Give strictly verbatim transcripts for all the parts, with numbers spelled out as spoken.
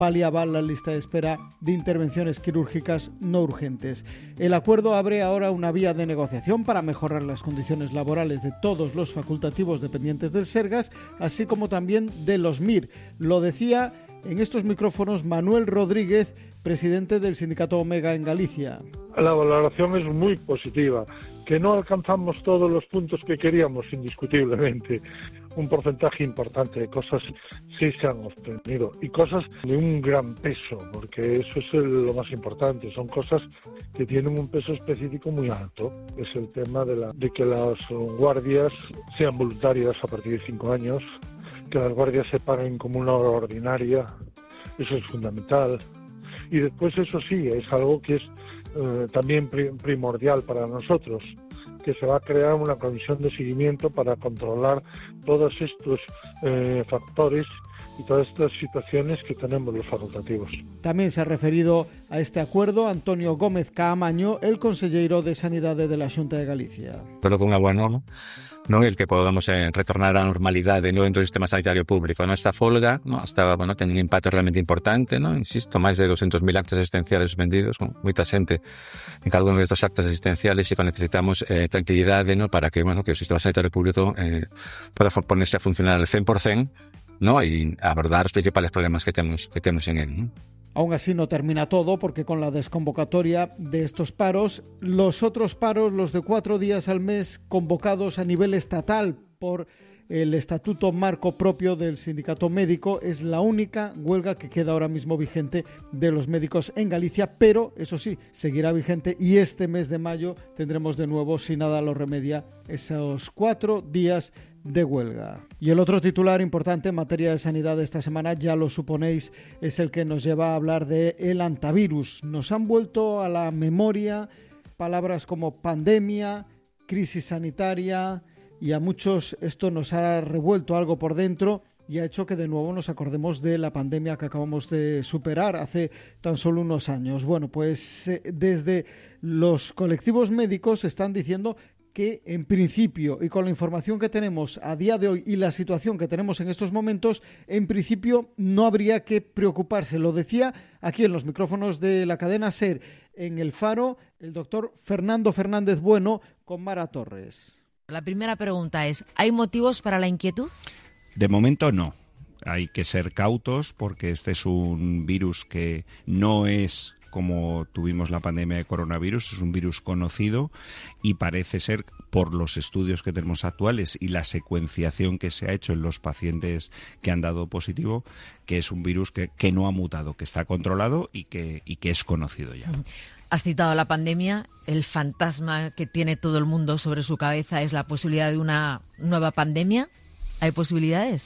paliaba la lista de espera de intervenciones quirúrgicas no urgentes. El acuerdo abre ahora una vía de negociación para mejorar las condiciones laborales de todos los facultativos dependientes del Sergas, así como también de los M I R. Lo decía en estos micrófonos Manuel Rodríguez, presidente del sindicato Omega en Galicia. La valoración es muy positiva, que no alcanzamos todos los puntos que queríamos, indiscutiblemente. Un porcentaje importante de cosas sí se han obtenido y cosas de un gran peso, porque eso es lo más importante. Son cosas que tienen un peso específico muy alto. Es el tema de, la, de que las guardias sean voluntarias a partir de cinco años, que las guardias se paguen como una hora ordinaria. Eso es fundamental. Y después eso sí, es algo que es eh, también pri- primordial para nosotros, que se va a crear una comisión de seguimiento para controlar todos estos eh, factores y todas estas situaciones que tenemos los facultativos. Tamén se ha referido a este acuerdo Antonio Gómez Caamaño, el conselleiro de Sanidade de la Xunta de Galicia. Pero con unha boa norma, non el que podamos eh, retornar á normalidade no dentro do sistema sanitario público. No, esta folga no, hasta, bueno, ten un impacto realmente importante, no? Insisto, máis de doscientos mil actos asistenciales suspendidos, con moita xente en cada uno destes actos asistenciales, e necesitamos eh, tranquilidade, no, para que, bueno, que o sistema sanitario público eh, pueda ponerse a funcionar al cien por ciento, ¿no? Y abordar los principales problemas que tenemos, que tenemos en él, ¿no? Aún así no termina todo, porque con la desconvocatoria de estos paros, los otros paros, los de cuatro días al mes convocados a nivel estatal por el estatuto marco propio del sindicato médico, es la única huelga que queda ahora mismo vigente de los médicos en Galicia, pero eso sí, seguirá vigente y este mes de mayo tendremos de nuevo, si nada lo remedia, esos cuatro días de huelga. Y el otro titular importante en materia de sanidad de esta semana, ya lo suponéis, es el que nos lleva a hablar de el antivirus. Nos han vuelto a la memoria palabras como pandemia, crisis sanitaria, y a muchos esto nos ha revuelto algo por dentro y ha hecho que de nuevo nos acordemos de la pandemia que acabamos de superar hace tan solo unos años. Bueno, pues eh, desde los colectivos médicos están diciendo que en principio, y con la información que tenemos a día de hoy y la situación que tenemos en estos momentos, en principio no habría que preocuparse. Lo decía aquí en los micrófonos de la cadena SER, en El Faro, el doctor Fernando Fernández Bueno con Mara Torres. La primera pregunta es, ¿hay motivos para la inquietud? De momento no. Hay que ser cautos porque este es un virus que no es como tuvimos la pandemia de coronavirus, es un virus conocido y parece ser, por los estudios que tenemos actuales y la secuenciación que se ha hecho en los pacientes que han dado positivo, que es un virus que, que no ha mutado, que está controlado y que, y que es conocido ya. Has citado la pandemia, el fantasma que tiene todo el mundo sobre su cabeza es la posibilidad de una nueva pandemia. ¿Hay posibilidades?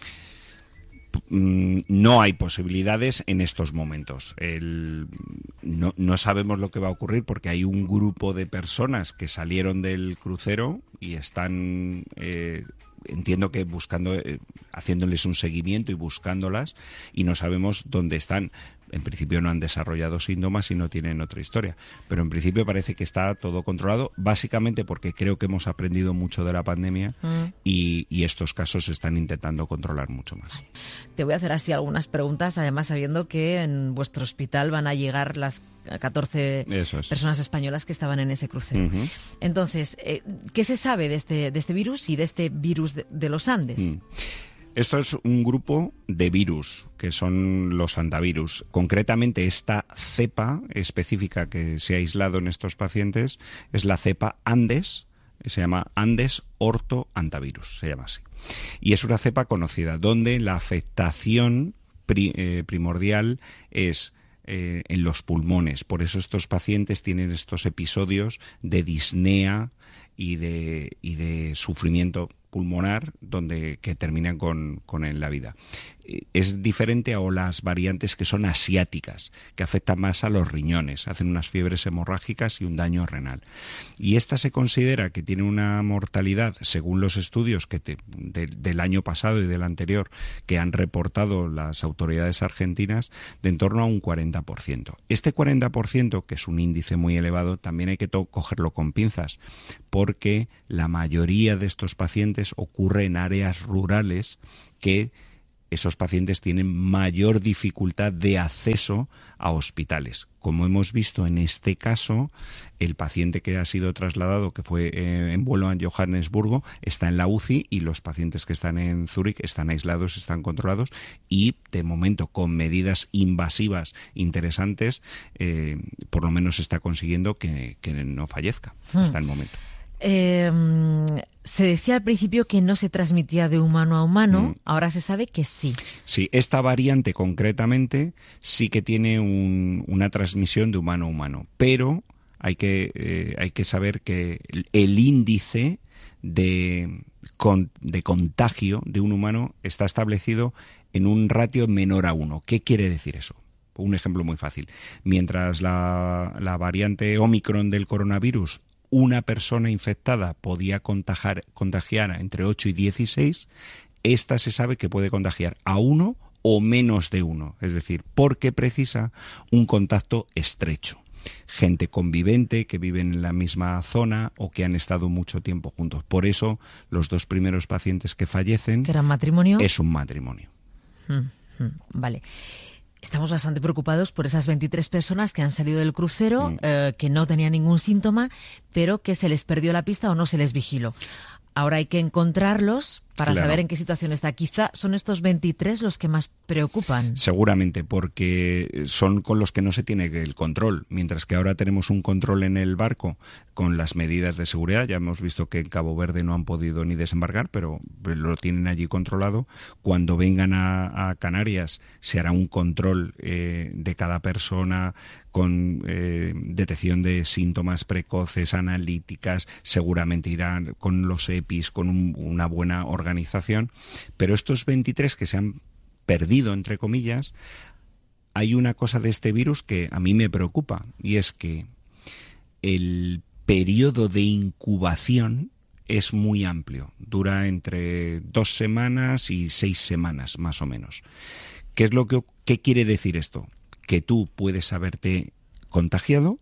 No hay posibilidades en estos momentos. El, no, no sabemos lo que va a ocurrir porque hay un grupo de personas que salieron del crucero y están, eh, entiendo que buscando, eh, haciéndoles un seguimiento y buscándolas, y no sabemos dónde están. En principio no han desarrollado síntomas y no tienen otra historia, pero en principio parece que está todo controlado, básicamente porque creo que hemos aprendido mucho de la pandemia mm. y, y estos casos se están intentando controlar mucho más. Te voy a hacer así algunas preguntas, además sabiendo que en vuestro hospital van a llegar las catorce es. personas españolas que estaban en ese crucero. Uh-huh. Entonces, eh, ¿qué se sabe de este, de este virus y de este virus de, de los Andes? Mm. Esto es un grupo de virus, que son los antivirus. Concretamente, esta cepa específica que se ha aislado en estos pacientes es la cepa Andes, se llama Andes ortoantivirus, se llama así. Y es una cepa conocida, donde la afectación pri, eh, primordial es eh, en los pulmones. Por eso estos pacientes tienen estos episodios de disnea y de, y de sufrimiento pulmonar donde que terminan con, con en la vida. Es diferente a las variantes que son asiáticas, que afectan más a los riñones, hacen unas fiebres hemorrágicas y un daño renal. Y esta se considera que tiene una mortalidad, según los estudios que te, de, del año pasado y del anterior que han reportado las autoridades argentinas, de en torno a un cuarenta por ciento. Este cuarenta por ciento, que es un índice muy elevado, también hay que to- cogerlo con pinzas, porque la mayoría de estos pacientes ocurre en áreas rurales que esos pacientes tienen mayor dificultad de acceso a hospitales. Como hemos visto en este caso, el paciente que ha sido trasladado, que fue eh, en vuelo a Johannesburgo, está en la U C I y los pacientes que están en Zúrich están aislados, están controlados y, de momento, con medidas invasivas interesantes, eh, por lo menos se está consiguiendo que, que no fallezca hmm. hasta el momento. Eh, se decía al principio que no se transmitía de humano a humano, mm. ahora se sabe que sí. Sí, esta variante concretamente sí que tiene un, una transmisión de humano a humano, pero hay que, eh, hay que saber que el índice de, con, de contagio de un humano está establecido en un ratio menor a uno. ¿Qué quiere decir eso? Un ejemplo muy fácil. Mientras la, la variante Omicron del coronavirus, una persona infectada podía contagiar, contagiar entre ocho y dieciséis, esta se sabe que puede contagiar a uno o menos de uno, es decir, porque precisa un contacto estrecho. Gente convivente que vive en la misma zona o que han estado mucho tiempo juntos. Por eso, los dos primeros pacientes que fallecen... ¿Que eran matrimonio? Es un matrimonio. Mm, mm, vale. Estamos bastante preocupados por esas veintitrés personas que han salido del crucero, mm. eh, que no tenían ningún síntoma, pero que se les perdió la pista o no se les vigiló. Ahora hay que encontrarlos para claro. saber en qué situación está. Quizá son estos veintitrés los que más preocupan. Seguramente, porque son con los que no se tiene el control. Mientras que ahora tenemos un control en el barco con las medidas de seguridad. Ya hemos visto que en Cabo Verde no han podido ni desembarcar, pero lo tienen allí controlado. Cuando vengan a, a Canarias se hará un control eh, de cada persona con eh, detección de síntomas precoces, analíticas. Seguramente irán con los E P I s, con un, una buena organización. organización, pero estos veintitrés que se han perdido, entre comillas, hay una cosa de este virus que a mí me preocupa, y es que el periodo de incubación es muy amplio, dura entre dos semanas y seis semanas, más o menos. ¿Qué es lo que qué quiere decir esto? Que tú puedes haberte contagiado,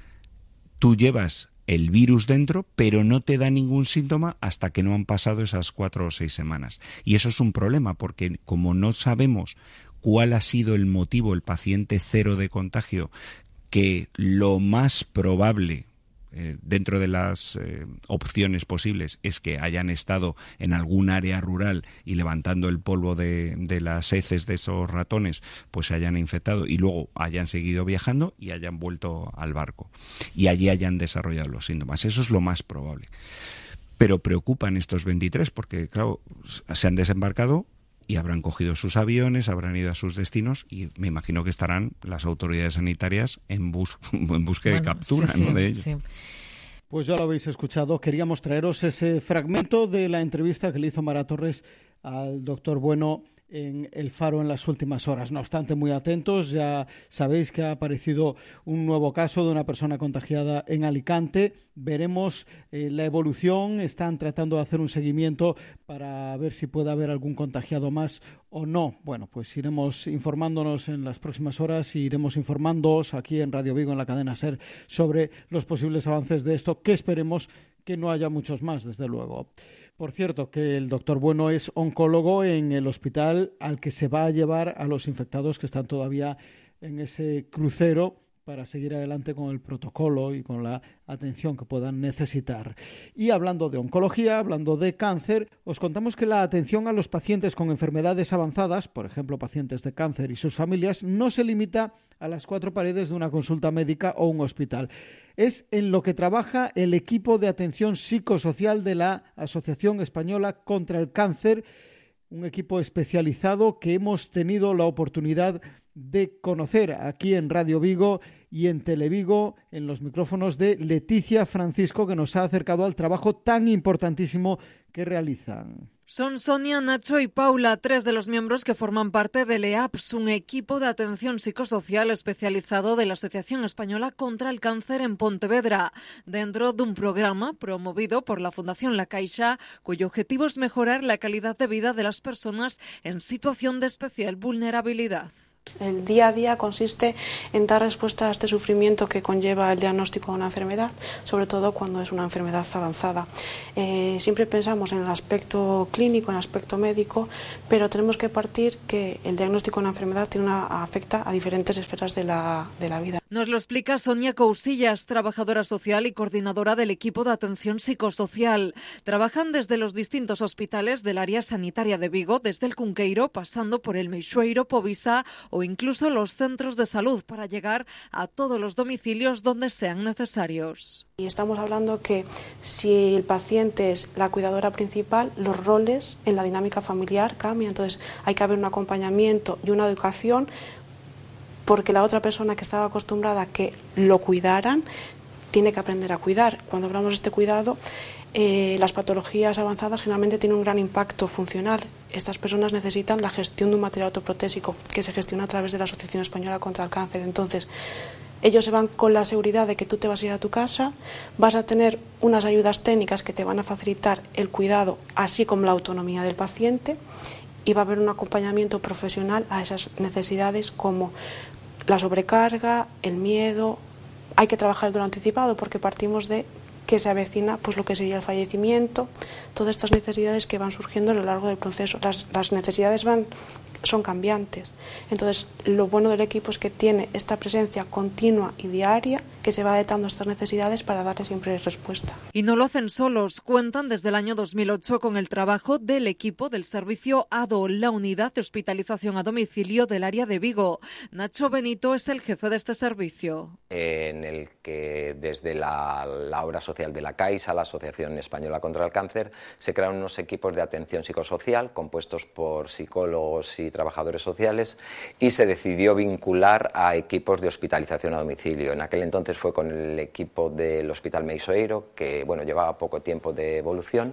tú llevas el virus dentro, pero no te da ningún síntoma hasta que no han pasado esas cuatro o seis semanas. Y eso es un problema, porque como no sabemos cuál ha sido el motivo, el paciente cero de contagio, que lo más probable eh, dentro de las eh, opciones posibles es que hayan estado en algún área rural y levantando el polvo de, de las heces de esos ratones, pues se hayan infectado y luego hayan seguido viajando y hayan vuelto al barco y allí hayan desarrollado los síntomas. Eso es lo más probable. Pero preocupan estos veintitrés porque, claro, se han desembarcado y habrán cogido sus aviones, habrán ido a sus destinos y me imagino que estarán las autoridades sanitarias en, bus en búsqueda bueno, de captura sí, ¿no? sí, de ellos. Sí. Pues ya lo habéis escuchado. Queríamos traeros ese fragmento de la entrevista que le hizo Mara Torres al doctor Bueno en El Faro en las últimas horas. No obstante, muy atentos, ya sabéis que ha aparecido un nuevo caso de una persona contagiada en Alicante. Veremos eh, la evolución, están tratando de hacer un seguimiento para ver si puede haber algún contagiado más o no. Bueno, pues iremos informándonos en las próximas horas y iremos informándoos aquí en Radio Vigo, en la cadena SER, sobre los posibles avances de esto, que esperemos que no haya muchos más, desde luego. Por cierto, que el doctor Bueno es oncólogo en el hospital al que se va a llevar a los infectados que están todavía en ese crucero para seguir adelante con el protocolo y con la atención que puedan necesitar. Y hablando de oncología, hablando de cáncer, os contamos que la atención a los pacientes con enfermedades avanzadas, por ejemplo, pacientes de cáncer y sus familias, no se limita a las cuatro paredes de una consulta médica o un hospital. Es en lo que trabaja el equipo de atención psicosocial de la Asociación Española contra el Cáncer, un equipo especializado que hemos tenido la oportunidad de conocer aquí en Radio Vigo y en Televigo, en los micrófonos de Leticia Francisco, que nos ha acercado al trabajo tan importantísimo que realizan. Son Sonia, Nacho y Paula, tres de los miembros que forman parte del E A P S, un equipo de atención psicosocial especializado de la Asociación Española contra el Cáncer en Pontevedra, dentro de un programa promovido por la Fundación La Caixa, cuyo objetivo es mejorar la calidad de vida de las personas en situación de especial vulnerabilidad. El día a día consiste en dar respuesta a este sufrimiento que conlleva el diagnóstico de una enfermedad, sobre todo cuando es una enfermedad avanzada. Eh, siempre pensamos en el aspecto clínico, en el aspecto médico, pero tenemos que partir que el diagnóstico de una enfermedad tiene una, afecta a diferentes esferas de la, de la vida. Nos lo explica Sonia Cousillas, trabajadora social y coordinadora del equipo de atención psicosocial. Trabajan desde los distintos hospitales del área sanitaria de Vigo, desde el Cunqueiro, pasando por el Meixueiro, Povisa o incluso los centros de salud, para llegar a todos los domicilios donde sean necesarios. Y estamos hablando que si el paciente es la cuidadora principal, los roles en la dinámica familiar cambian. Entonces hay que haber un acompañamiento y una educación, porque la otra persona que estaba acostumbrada a que lo cuidaran tiene que aprender a cuidar. Cuando hablamos de este cuidado, eh, las patologías avanzadas generalmente tienen un gran impacto funcional. Estas personas necesitan la gestión de un material autoprotésico que se gestiona a través de la Asociación Española contra el Cáncer. Entonces, ellos se van con la seguridad de que tú te vas a ir a tu casa, vas a tener unas ayudas técnicas que te van a facilitar el cuidado, así como la autonomía del paciente, y va a haber un acompañamiento profesional a esas necesidades como la sobrecarga, el miedo. Hay que trabajar de lo anticipado porque partimos de que se avecina pues lo que sería el fallecimiento, todas estas necesidades que van surgiendo a lo largo del proceso. Las, las necesidades van, son cambiantes. Entonces, lo bueno del equipo es que tiene esta presencia continua y diaria que se va detectando estas necesidades para darle siempre respuesta. Y no lo hacen solos, cuentan desde el año dos mil ocho con el trabajo del equipo del servicio A D O, la unidad de hospitalización a domicilio del área de Vigo. Nacho Benito es el jefe de este servicio. En el que desde la, la obra social de la Caixa, la Asociación Española contra el Cáncer, se crean unos equipos de atención psicosocial compuestos por psicólogos y trabajadores sociales, y se decidió vincular a equipos de hospitalización a domicilio. En aquel entonces fue con el equipo del Hospital Meixueiro, que bueno, llevaba poco tiempo de evolución,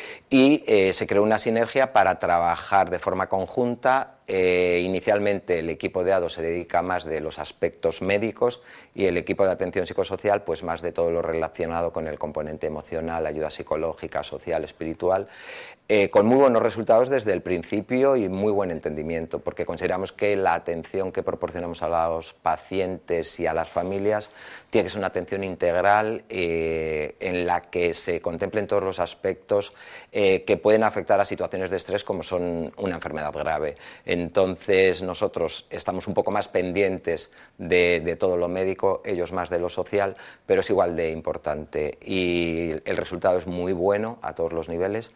y eh, se creó una sinergia para trabajar de forma conjunta. Eh, inicialmente el equipo de A D O se dedica más de los aspectos médicos y el equipo de atención psicosocial pues más de todo lo relacionado con el componente emocional, ayuda psicológica, social, espiritual, eh, con muy buenos resultados desde el principio y muy buen entendimiento, porque consideramos que la atención que proporcionamos a los pacientes y a las familias tiene que ser una atención integral eh, en la que se contemplen todos los aspectos eh, que pueden afectar a situaciones de estrés como son una enfermedad grave. Entonces nosotros estamos un poco más pendientes de, de todo lo médico, ellos más de lo social, pero es igual de importante y el resultado es muy bueno a todos los niveles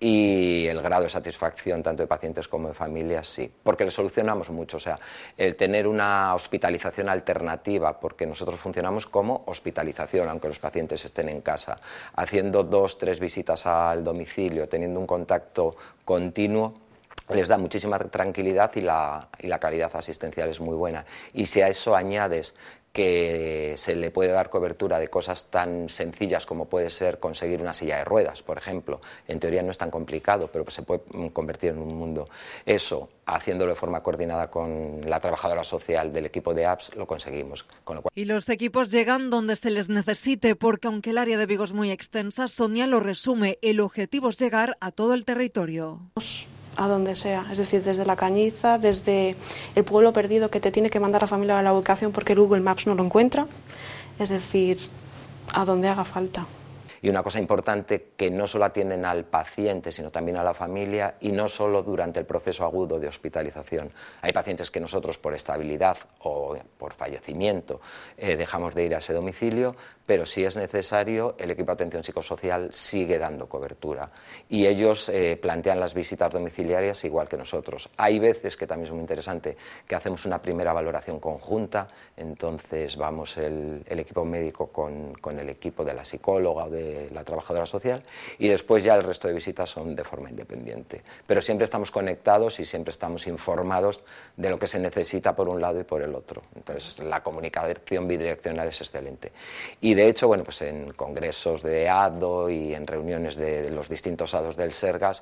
y el grado de satisfacción tanto de pacientes como de familias sí, porque le solucionamos mucho, o sea, el tener una hospitalización alternativa, porque nosotros funcionamos como hospitalización, aunque los pacientes estén en casa, haciendo dos, tres visitas al domicilio, teniendo un contacto continuo, les da muchísima tranquilidad y la, y la calidad asistencial es muy buena. Y si a eso añades que se le puede dar cobertura de cosas tan sencillas como puede ser conseguir una silla de ruedas, por ejemplo, en teoría no es tan complicado, pero se puede convertir en un mundo. Eso, haciéndolo de forma coordinada con la trabajadora social del equipo de A P S, lo conseguimos. Con lo cual... Y los equipos llegan donde se les necesite, porque aunque el área de Vigo es muy extensa, Sonia lo resume, el objetivo es llegar a todo el territorio. A donde sea, es decir, desde La Cañiza, desde el pueblo perdido que te tiene que mandar la familia a la ubicación porque el Google Maps no lo encuentra, es decir, a donde haga falta. Y una cosa importante, que no solo atienden al paciente, sino también a la familia y no solo durante el proceso agudo de hospitalización. Hay pacientes que nosotros por estabilidad o por fallecimiento eh, dejamos de ir a ese domicilio, pero si es necesario, el equipo de atención psicosocial sigue dando cobertura y ellos eh, plantean las visitas domiciliarias igual que nosotros. Hay veces, que también es muy interesante, que hacemos una primera valoración conjunta, entonces vamos el, el equipo médico con, con el equipo de la psicóloga o de la trabajadora social y después ya el resto de visitas son de forma independiente. Pero siempre estamos conectados y siempre estamos informados de lo que se necesita por un lado y por el otro. Entonces la comunicación bidireccional es excelente. Y de hecho, bueno, pues en congresos de A D O y en reuniones de los distintos A D Os del Sergas,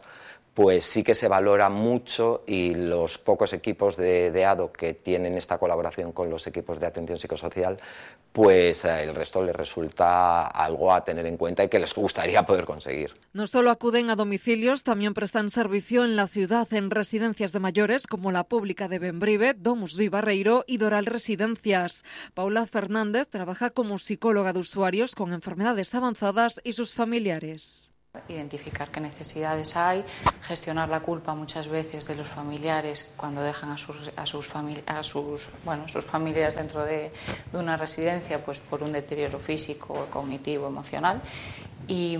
pues sí que se valora mucho, y los pocos equipos de, de A D O que tienen esta colaboración con los equipos de atención psicosocial, pues eh, el resto les resulta algo a tener en cuenta y que les gustaría poder conseguir. No solo acuden a domicilios, también prestan servicio en la ciudad en residencias de mayores como la pública de Bembrive, Domus Vi Barreiro y Doral Residencias. Paula Fernández trabaja como psicóloga de usuarios con enfermedades avanzadas y sus familiares. Identificar qué necesidades hay, gestionar la culpa muchas veces de los familiares cuando dejan a sus a sus, famili- a sus, bueno, sus familias dentro de, de una residencia, pues por un deterioro físico, cognitivo, emocional, y,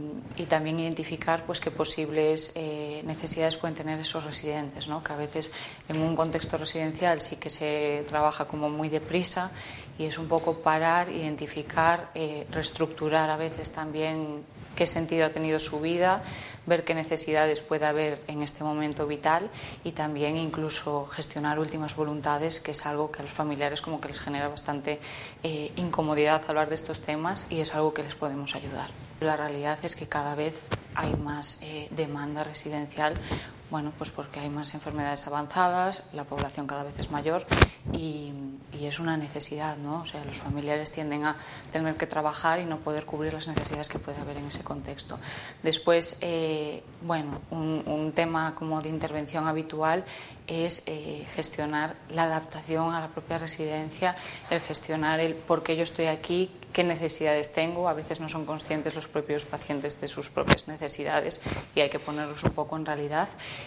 y también identificar pues qué posibles eh, necesidades pueden tener esos residentes, ¿no? Que a veces en un contexto residencial sí que se trabaja como muy deprisa, y es un poco parar, identificar, eh, reestructurar a veces también qué sentido ha tenido su vida, ver qué necesidades puede haber en este momento vital, y también incluso gestionar últimas voluntades, que es algo que a los familiares como que les genera bastante eh, incomodidad hablar de estos temas, y es algo que les podemos ayudar. La realidad es que cada vez hay más eh, demanda residencial, bueno, pues porque hay más enfermedades avanzadas, la población cada vez es mayor, y, y es una necesidad, ¿no? O sea, los familiares tienden a tener que trabajar y no poder cubrir las necesidades que puede haber en ese contexto. Después, eh, bueno, un, un tema como de intervención habitual es eh, gestionar la adaptación a la propia residencia, el gestionar el por qué yo estoy aquí, qué necesidades tengo. A veces no son conscientes los propios pacientes de sus propias necesidades, y hay que ponerlos un poco en realidad,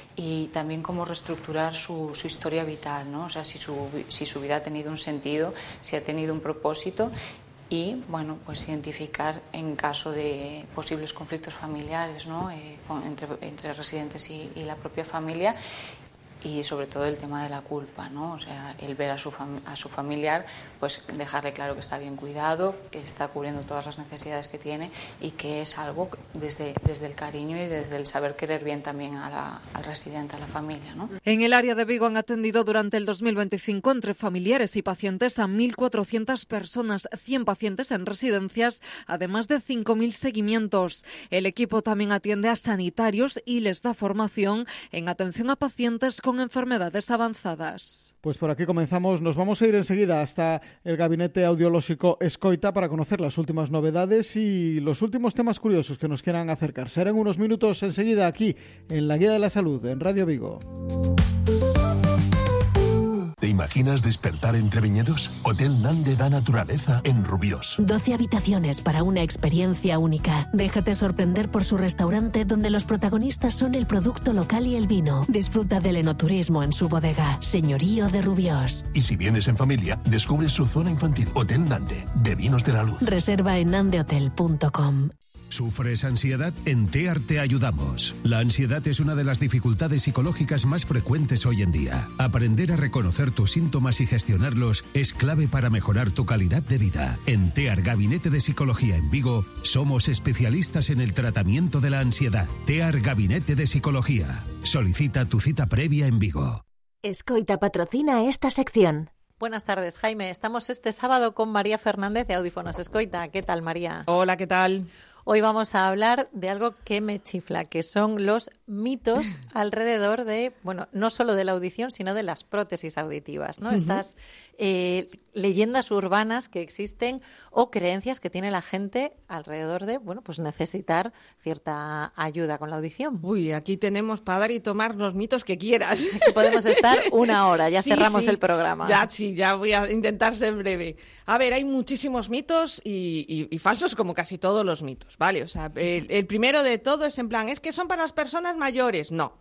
y también cómo reestructurar su, su historia vital, ¿no? O sea, si su, si su vida ha tenido un sentido, si ha tenido un propósito, y bueno, pues identificar en caso de posibles conflictos familiares, ¿no? Eh, con, entre, entre residentes y, y la propia familia. Y sobre todo el tema de la culpa, ¿no? O sea, el ver a su, fam- a su familiar, pues dejarle claro que está bien cuidado, que está cubriendo todas las necesidades que tiene, y que es algo desde, desde el cariño y desde el saber querer bien también a la, al residente, a la familia, ¿no? En el área de Vigo han atendido durante el dos mil veinticinco entre familiares y pacientes a mil cuatrocientas personas, cien pacientes en residencias, además de cinco mil seguimientos. El equipo también atiende a sanitarios y les da formación en atención a pacientes con enfermedades avanzadas. Pues por aquí comenzamos. Nos vamos a ir enseguida hasta el gabinete audiológico Escoita para conocer las últimas novedades y los últimos temas curiosos que nos quieran acercar. Serán unos minutos enseguida aquí en la Guía de la Salud en Radio Vigo. ¿Te imaginas despertar entre viñedos? Hotel Nande da naturaleza en Rubiós. doce habitaciones para una experiencia única. Déjate sorprender por su restaurante, donde los protagonistas son el producto local y el vino. Disfruta del enoturismo en su bodega. Señorío de Rubiós. Y si vienes en familia, descubre su zona infantil. Hotel Nande, de Vinos de la Luz. Reserva en nandehotel punto com. ¿Sufres ansiedad? En TEAR te ayudamos. La ansiedad es una de las dificultades psicológicas más frecuentes hoy en día. Aprender a reconocer tus síntomas y gestionarlos es clave para mejorar tu calidad de vida. En TEAR Gabinete de Psicología en Vigo, somos especialistas en el tratamiento de la ansiedad. TEAR Gabinete de Psicología. Solicita tu cita previa en Vigo. Escoita patrocina esta sección. Buenas tardes, Jaime. Estamos este sábado con María Fernández de Audífonos Escoita. ¿Qué tal, María? Hola, ¿qué tal? Hoy vamos a hablar de algo que me chifla, que son los mitos alrededor de, bueno, no solo de la audición, sino de las prótesis auditivas, ¿no? Uh-huh. Estas eh, leyendas urbanas que existen o creencias que tiene la gente alrededor de, bueno, pues necesitar cierta ayuda con la audición. Uy, aquí tenemos para dar y tomar los mitos que quieras. Aquí podemos estar una hora, ya sí, cerramos sí. el programa. Ya, sí, ya voy a intentar ser breve. A ver, hay muchísimos mitos y, y, y falsos, como casi todos los mitos. Vale, o sea, el, el primero de todo es en plan, es que son para las personas mayores. No,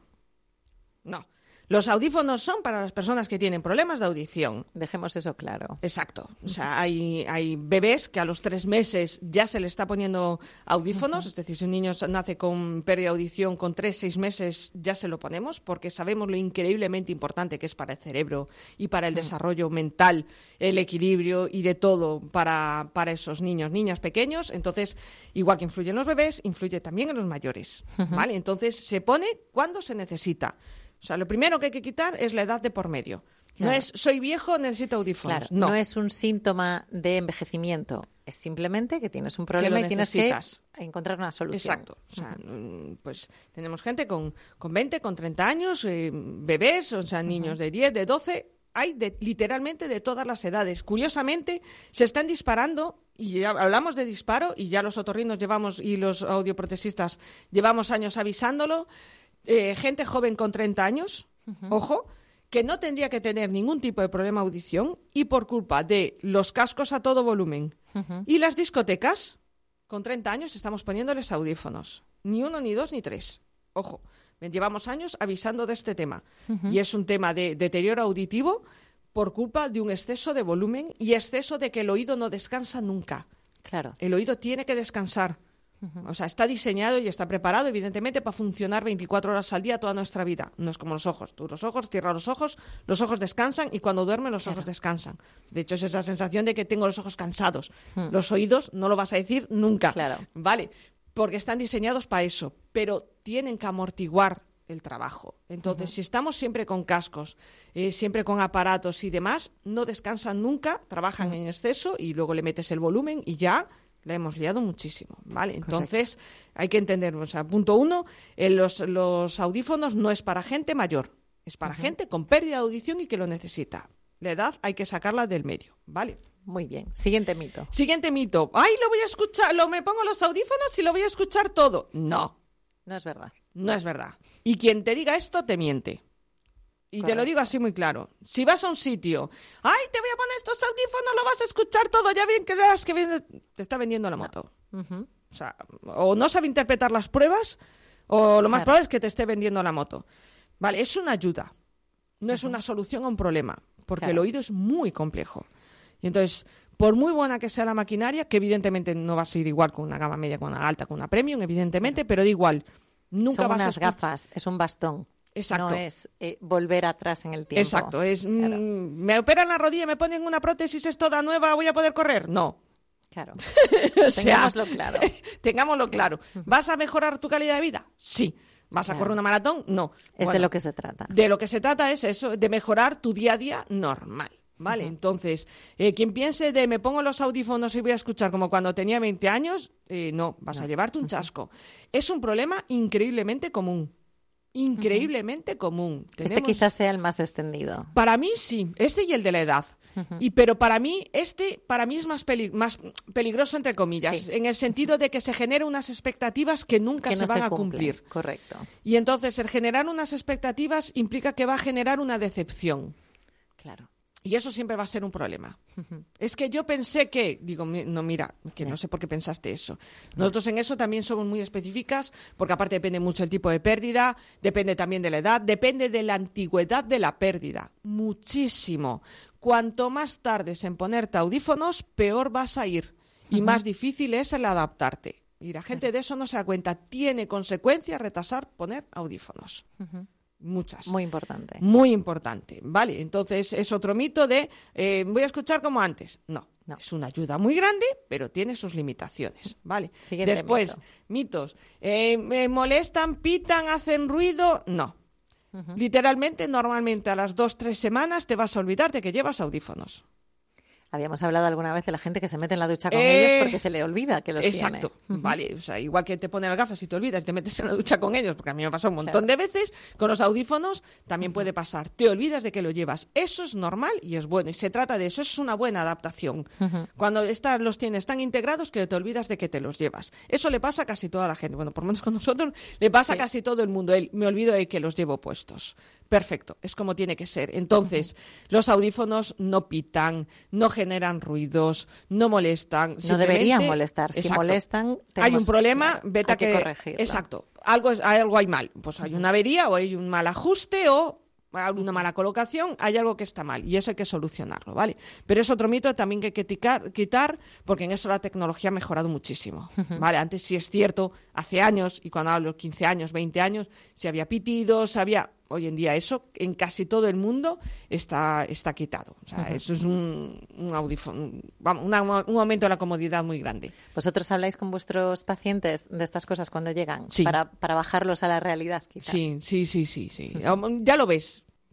no. Los audífonos son para las personas que tienen problemas de audición. Dejemos eso claro. Exacto. O sea, hay, hay bebés que a los tres meses ya se le está poniendo audífonos. Uh-huh. Es decir, si un niño nace con pérdida de audición, con tres, seis meses ya se lo ponemos, porque sabemos lo increíblemente importante que es para el cerebro y para el uh-huh. desarrollo mental, el equilibrio y de todo para, para esos niños, niñas pequeños. Entonces, igual que influye en los bebés, influye también en los mayores. Uh-huh. ¿Vale? Entonces, se pone cuando se necesita. O sea, lo primero que hay que quitar es la edad de por medio. Claro. No es soy viejo, necesito audífonos. Claro, no. no es un síntoma de envejecimiento. Es simplemente que tienes un problema y tienes que encontrar una solución. Exacto. O sea, uh-huh. pues tenemos gente con, con veinte, con treinta años, eh, bebés, o sea, niños uh-huh. de diez, de doce. Hay de, literalmente de todas las edades. Curiosamente, se están disparando, y ya hablamos de disparo, y ya los otorrinos llevamos, y los audioprotesistas llevamos años avisándolo, eh, gente joven con treinta años, uh-huh. ojo, que no tendría que tener ningún tipo de problema de audición, y por culpa de los cascos a todo volumen uh-huh. y las discotecas, con treinta años estamos poniéndoles audífonos. Ni uno, ni dos, ni tres. Ojo. Llevamos años avisando de este tema uh-huh. y es un tema de deterioro auditivo por culpa de un exceso de volumen y exceso de que el oído no descansa nunca. Claro. El oído tiene que descansar. Uh-huh. O sea, está diseñado y está preparado, evidentemente, para funcionar veinticuatro horas al día toda nuestra vida. No es como los ojos. Tú los ojos, cierras los ojos, los ojos descansan y cuando duermen los claro. ojos descansan. De hecho, es esa sensación de que tengo los ojos cansados. Uh-huh. Los oídos no lo vas a decir nunca. Claro. Vale. Porque están diseñados para eso, pero tienen que amortiguar el trabajo. Entonces, uh-huh. si estamos siempre con cascos, eh, siempre con aparatos y demás, no descansan nunca, trabajan uh-huh. en exceso y luego le metes el volumen y ya la hemos liado muchísimo, ¿vale? Entonces, correcto. Hay que entender, o sea, punto uno, eh, los, los audífonos no es para gente mayor, es para uh-huh. gente con pérdida de audición y que lo necesita. La edad hay que sacarla del medio, ¿vale? Muy bien. Siguiente mito. Siguiente mito. Ay, lo voy a escuchar, lo me pongo los audífonos y lo voy a escuchar todo. No. No es verdad. No es verdad. Y quien te diga esto te miente. Y correcto. Te lo digo así muy claro. Si vas a un sitio, ay, te voy a poner estos audífonos, lo vas a escuchar todo, ya bien que veas que viene... te está vendiendo la moto. No. Uh-huh. O sea, o no sabe interpretar las pruebas, o lo más claro. probable es que te esté vendiendo la moto. Vale, es una ayuda. No uh-huh. es una solución a un problema, porque claro. el oído es muy complejo. Y entonces, por muy buena que sea la maquinaria, que evidentemente no va a ser igual con una gama media, con una alta, con una premium, evidentemente, claro. pero da igual. Nunca Son vas unas a escuchar... gafas, es un bastón. Exacto. No es eh, volver atrás en el tiempo. Exacto. Es, claro. mm, me operan la rodilla, me ponen una prótesis, es toda nueva, ¿voy a poder correr? No. Claro. o sea, tengámoslo claro. tengámoslo claro. ¿Vas a mejorar tu calidad de vida? Sí. ¿Vas claro. a correr una maratón? No. Es bueno, de lo que se trata. De lo que se trata es eso, de mejorar tu día a día normal. Vale, uh-huh. entonces, eh, quien piense de me pongo los audífonos y voy a escuchar como cuando tenía veinte años, eh, no, vas no. a llevarte un chasco. Uh-huh. Es un problema increíblemente común. Increíblemente uh-huh. común. Tenemos... Este quizás sea el más extendido. Para mí sí, este y el de la edad. Uh-huh. Y pero para mí, este para mí es más, peli- más peligroso, entre comillas, sí. en el sentido de que se generan unas expectativas que nunca que se no van se a cumplen. cumplir. Correcto. Y entonces el generar unas expectativas implica que va a generar una decepción. Claro. Y eso siempre va a ser un problema. Uh-huh. Es que yo pensé que... Digo, no, mira, que no sé por qué pensaste eso. Nosotros en eso también somos muy específicas, porque aparte depende mucho el tipo de pérdida, depende también de la edad, depende de la antigüedad de la pérdida. Muchísimo. Cuanto más tardes en ponerte audífonos, peor vas a ir. Y uh-huh. más difícil es el adaptarte. Y la gente uh-huh. de eso no se da cuenta. Tiene consecuencias retrasar poner audífonos. Uh-huh. Muchas. Muy importante. Muy importante, ¿vale? Entonces es otro mito de eh, voy a escuchar como antes. No, no, es una ayuda muy grande, pero tiene sus limitaciones, ¿vale? Siguiente Después, mito. mitos. Eh, ¿Me molestan, pitan, hacen ruido? No. Uh-huh. Literalmente, normalmente a las dos, tres semanas te vas a olvidar de que llevas audífonos. Habíamos hablado alguna vez de la gente que se mete en la ducha con eh, ellos porque se le olvida que los exacto, tiene. Vale, o sea, igual que te ponen las gafas y te olvidas y te metes en la ducha con ellos, porque a mí me pasó un montón claro. de veces, con los audífonos también uh-huh. puede pasar. Te olvidas de que lo llevas. Eso es normal y es bueno, y se trata de eso, eso es una buena adaptación. Uh-huh. Cuando estás, los tienes tan integrados que te olvidas de que te los llevas. Eso le pasa a casi toda la gente, bueno, por lo menos con nosotros, le pasa sí. a casi todo el mundo. El, me olvido de que los llevo puestos. Perfecto, es como tiene que ser. Entonces, uh-huh. los audífonos no pitan, no generan ruidos, no molestan. No deberían molestar. Si exacto. molestan, hay un problema, claro, vete a que, que corregirlo. Exacto, algo, es, algo hay mal. Pues hay uh-huh. una avería o hay un mal ajuste o una mala colocación, hay algo que está mal y eso hay que solucionarlo, ¿vale? Pero es otro mito también que hay que quitar, quitar porque en eso la tecnología ha mejorado muchísimo, ¿vale? Antes sí es cierto, hace años, y cuando hablo de quince años, veinte años, si había pitidos, había... Hoy en día eso en casi todo el mundo está, está quitado. O sea, uh-huh. eso es un, un, audífono, vamos, una, un aumento de la comodidad muy grande. ¿Vosotros habláis con vuestros pacientes de estas cosas cuando llegan? Sí. Para, para bajarlos a la realidad, quizás. Sí, sí, sí, sí. sí. Uh-huh. Ya lo ves.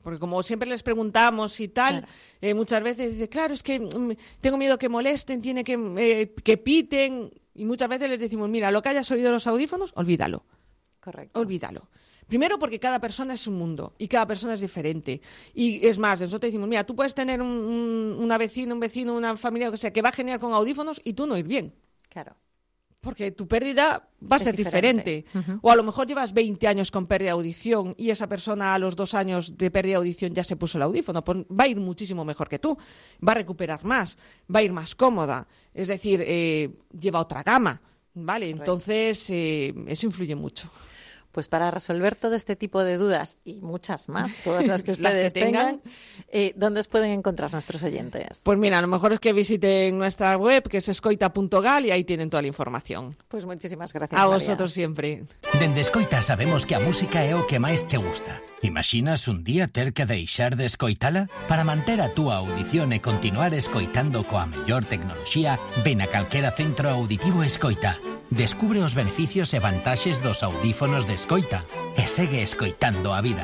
Porque como siempre les preguntamos y tal, claro. eh, muchas veces dice, claro, es que mm, tengo miedo que molesten, tiene que, eh, que piten. Y muchas veces les decimos, mira, lo que hayas oído en los audífonos, olvídalo. Correcto. Olvídalo. Primero porque cada persona es un mundo y cada persona es diferente. Y es más, nosotros decimos, mira, tú puedes tener un, un, una vecina, un vecino, una familia, o sea, que va genial con audífonos y tú no ir bien. Claro. Porque tu pérdida va a es ser diferente. diferente. Uh-huh. O a lo mejor llevas veinte años con pérdida de audición y esa persona a los dos años de pérdida de audición ya se puso el audífono. Pues va a ir muchísimo mejor que tú. Va a recuperar más. Va a ir más cómoda. Es decir, eh, lleva otra gama. ¿Vale? Correcto. Entonces, eh, eso influye mucho. Pues para resolver todo este tipo de dudas y muchas más, todas las que ustedes las que tengan, tengan, eh, ¿dónde os pueden encontrar nuestros oyentes? Pues mira, a lo mejor es que visiten nuestra web, que es escoita punto gal, y ahí tienen toda la información. Pues muchísimas gracias, A María. vosotros siempre. Dende Escoita sabemos que a música é o que máis che gusta. Imaginas un día ter que deixar de escoitala? Para manter a túa audición e continuar escoitando coa mellor tecnoloxía, ven a calquera centro auditivo Escoita. Descubre os beneficios e vantaxes dos audífonos de Escoita e segue escoitando a vida.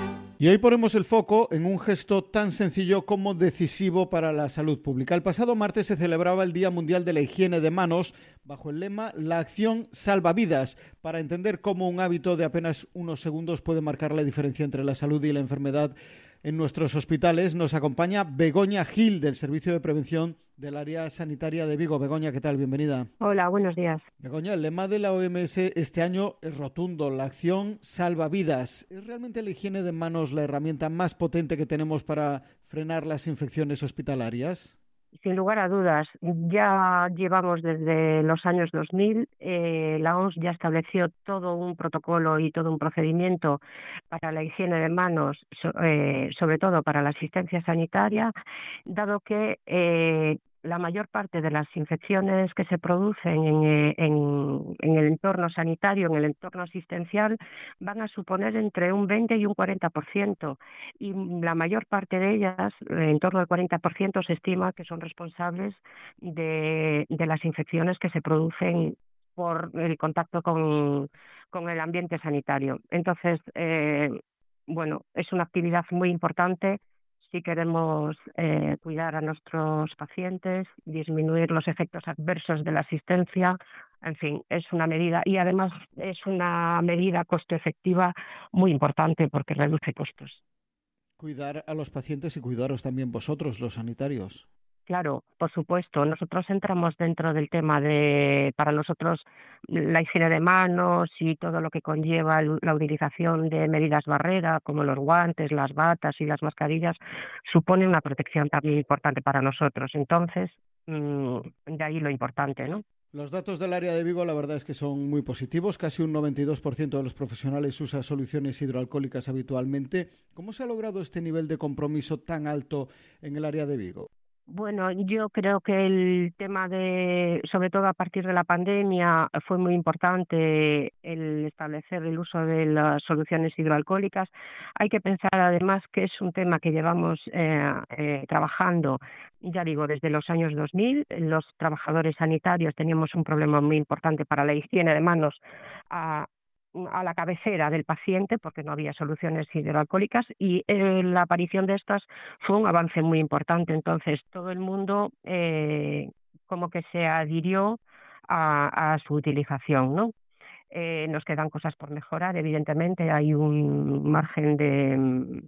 Y hoy ponemos el foco en un gesto tan sencillo como decisivo para la salud pública. El pasado martes se celebraba el Día Mundial de la Higiene de Manos bajo el lema La acción salva vidas, para entender cómo un hábito de apenas unos segundos puede marcar la diferencia entre la salud y la enfermedad en nuestros hospitales. Nos acompaña Begoña Gil, del Servicio de Prevención del Área Sanitaria de Vigo. Begoña, ¿qué tal? Bienvenida. Hola, buenos días. Begoña, el lema de la O M S este año es rotundo: la acción salva vidas. ¿Es realmente la higiene de manos la herramienta más potente que tenemos para frenar las infecciones hospitalarias? Sin lugar a dudas, ya llevamos desde los años dos mil, eh, la O M S ya estableció todo un protocolo y todo un procedimiento para la higiene de manos, so, eh, sobre todo para la asistencia sanitaria, dado que eh, la mayor parte de las infecciones que se producen en, en, en el entorno sanitario, en el entorno asistencial, van a suponer entre un veinte y un cuarenta por ciento. Y la mayor parte de ellas, en torno al cuarenta por ciento, se estima que son responsables de, de las infecciones que se producen por el contacto con, con el ambiente sanitario. Entonces, eh, bueno, es una actividad muy importante si queremos eh, cuidar a nuestros pacientes, disminuir los efectos adversos de la asistencia. En fin, es una medida, y además es una medida costo efectiva muy importante porque reduce costos. Cuidar a los pacientes y cuidaros también vosotros, los sanitarios. Claro, por supuesto. Nosotros entramos dentro del tema de, para nosotros, la higiene de manos y todo lo que conlleva la utilización de medidas barrera, como los guantes, las batas y las mascarillas, supone una protección también importante para nosotros. Entonces, de ahí lo importante, ¿no? Los datos del área de Vigo, la verdad es que son muy positivos. Casi un noventa y dos por ciento de los profesionales usa soluciones hidroalcohólicas habitualmente. ¿Cómo se ha logrado este nivel de compromiso tan alto en el área de Vigo? Bueno, yo creo que el tema de, sobre todo a partir de la pandemia, fue muy importante el establecer el uso de las soluciones hidroalcohólicas. Hay que pensar además que es un tema que llevamos eh, eh, trabajando, ya digo, desde los años dos mil. Los trabajadores sanitarios teníamos un problema muy importante para la higiene de manos a a la cabecera del paciente porque no había soluciones hidroalcohólicas, y eh, la aparición de estas fue un avance muy importante. Entonces todo el mundo eh, como que se adhirió a, a su utilización, ¿no? Eh, nos quedan cosas por mejorar, evidentemente hay un margen de,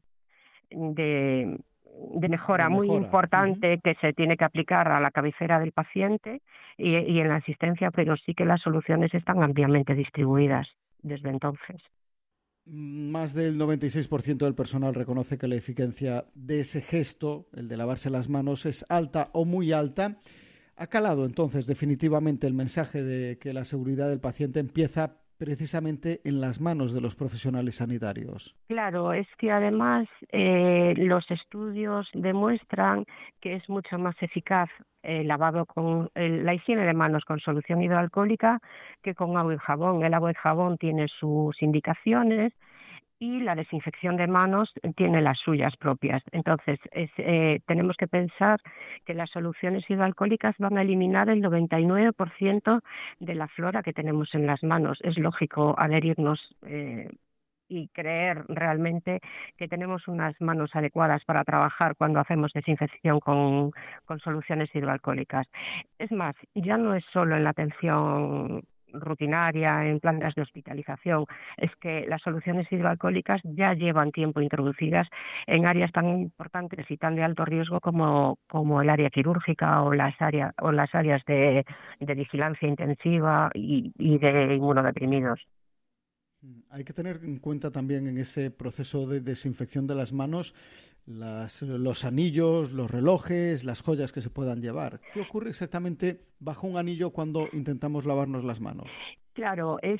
de de mejora, de mejora muy importante uh-huh. que se tiene que aplicar a la cabecera del paciente y, y en la asistencia, pero sí que las soluciones están ampliamente distribuidas desde entonces. Más del noventa y seis por ciento del personal reconoce que la eficacia de ese gesto, el de lavarse las manos, es alta o muy alta. ¿Ha calado entonces definitivamente el mensaje de que la seguridad del paciente empieza precisamente en las manos de los profesionales sanitarios? Claro, es que además eh, los estudios demuestran que es mucho más eficaz el lavado con el, la higiene de manos con solución hidroalcohólica que con agua y jabón. El agua y jabón tiene sus indicaciones y la desinfección de manos tiene las suyas propias. Entonces, es, eh, tenemos que pensar que las soluciones hidroalcohólicas van a eliminar el noventa y nueve por ciento de la flora que tenemos en las manos. Es lógico adherirnos eh, y creer realmente que tenemos unas manos adecuadas para trabajar cuando hacemos desinfección con, con soluciones hidroalcohólicas. Es más, ya no es solo en la atención rutinaria, en plantas de hospitalización, es que las soluciones hidroalcohólicas ya llevan tiempo introducidas en áreas tan importantes y tan de alto riesgo como, como el área quirúrgica o las, área, o las áreas de, de vigilancia intensiva y, y de inmunodeprimidos. Hay que tener en cuenta también en ese proceso de desinfección de las manos las, los anillos, los relojes, las joyas que se puedan llevar. ¿Qué ocurre exactamente bajo un anillo cuando intentamos lavarnos las manos? Claro, es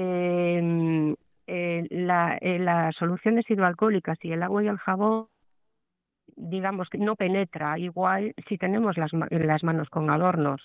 que eh, la, eh, las soluciones hidroalcohólicas y el agua y el jabón, digamos que no penetra igual si tenemos las, las manos con adornos.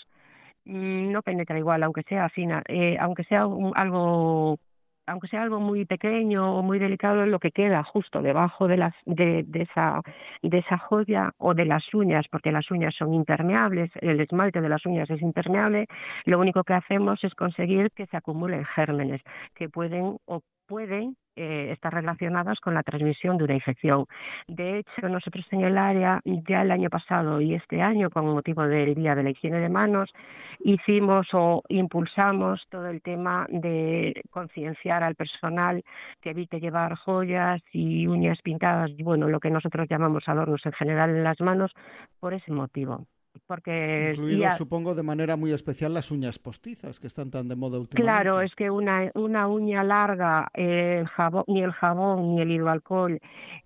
No penetra igual, aunque sea fina, eh, aunque sea un, algo... aunque sea algo muy pequeño o muy delicado, lo que queda justo debajo de, las, de, de, esa, de esa joya o de las uñas, porque las uñas son impermeables, el esmalte de las uñas es impermeable, lo único que hacemos es conseguir que se acumulen gérmenes que pueden o pueden eh, estar relacionadas con la transmisión de una infección. De hecho, nosotros en el área, ya el año pasado y este año, con motivo del Día de la Higiene de Manos, hicimos o impulsamos todo el tema de concienciar al personal que evite llevar joyas y uñas pintadas, bueno, lo que nosotros llamamos adornos en general en las manos, por ese motivo. Porque incluido, ya, supongo, de manera muy especial las uñas postizas, que están tan de moda últimamente. Claro, es que una, una uña larga, eh, jabón, ni el jabón ni el hidroalcohol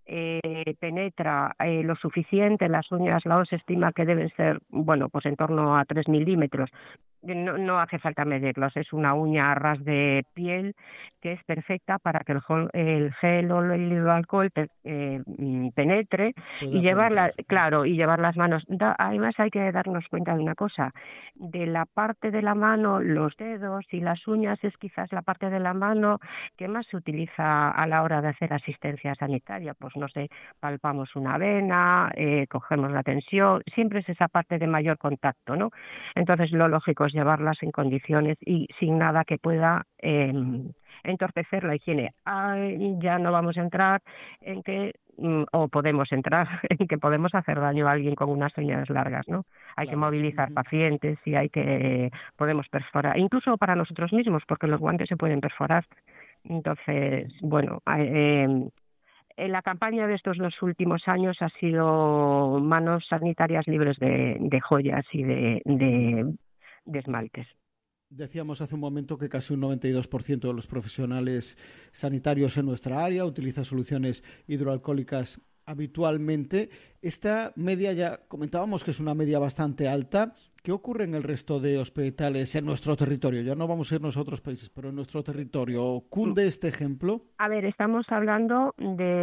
eh, penetra eh, lo suficiente. Las uñas, la O S estima que deben ser, bueno, pues en torno a tres milímetros. No, no hace falta medirlos, es una uña a ras de piel que es perfecta para que el, el gel o el hidroalcohol eh, penetre y llevarla, claro, y llevar las manos. Da, además hay que darnos cuenta de una cosa, de la parte de la mano, los dedos y las uñas es quizás la parte de la mano que más se utiliza a la hora de hacer asistencia sanitaria. Pues no sé, palpamos una vena, eh, cogemos la tensión, siempre es esa parte de mayor contacto, ¿no? Entonces lo lógico es llevarlas en condiciones y sin nada que pueda eh, entorpecer la higiene. Ay, ya no vamos a entrar en que, o podemos entrar en que podemos hacer daño a alguien con unas uñas largas, ¿no? Hay claro. que movilizar uh-huh. pacientes y hay que, podemos perforar, incluso para nosotros mismos, porque los guantes se pueden perforar. Entonces, bueno, eh, en la campaña de estos dos últimos años ha sido manos sanitarias libres de, de joyas y de, de, de esmaltes. Decíamos hace un momento que casi un noventa y dos por ciento de los profesionales sanitarios en nuestra área utiliza soluciones hidroalcohólicas habitualmente. Esta media ya comentábamos que es una media bastante alta. ¿Qué ocurre en el resto de hospitales en nuestro territorio? Ya no vamos a irnos a otros países, pero en nuestro territorio, ¿cunde este ejemplo? A ver, estamos hablando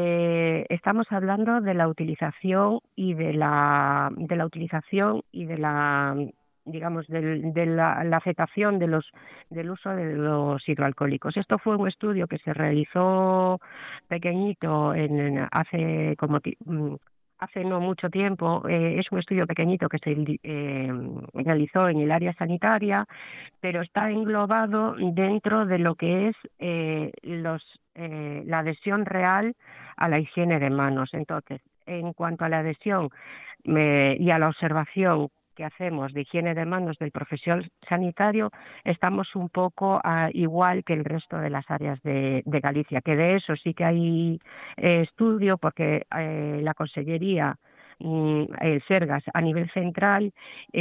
de estamos hablando de la utilización y de la de la utilización y de la digamos, de, de la, la aceptación de los, del uso de los hidroalcohólicos. Esto fue un estudio que se realizó pequeñito en, en hace como hace no mucho tiempo. Eh, es un estudio pequeñito que se eh, realizó en el área sanitaria, pero está englobado dentro de lo que es eh, los eh, la adhesión real a la higiene de manos. Entonces, en cuanto a la adhesión eh, y a la observación que hacemos de higiene de manos del profesional sanitario, estamos un poco uh, igual que el resto de las áreas de, de Galicia, que de eso sí que hay eh, estudio, porque eh, la Consellería, mm, el Sergas, a nivel central,